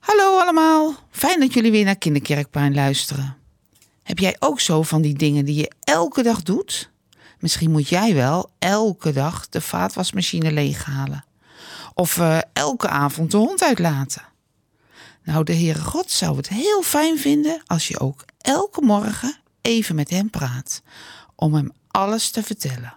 Hallo allemaal, fijn dat jullie weer naar Kinderkerkplein luisteren. Heb jij ook zo van die dingen die je elke dag doet? Misschien moet jij wel elke dag de vaatwasmachine leeghalen. Of elke avond de hond uitlaten. Nou, de Heere God zou het heel fijn vinden als je ook elke morgen even met hem praat. Om hem alles te vertellen.